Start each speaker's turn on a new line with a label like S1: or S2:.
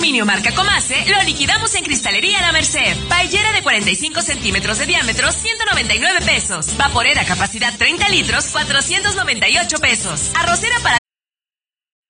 S1: aluminio marca Comace lo liquidamos en Cristalería La Merced. Paellera de 45 centímetros de diámetro, 199 pesos. Vaporera capacidad 30 litros, 498 pesos. Arrocera para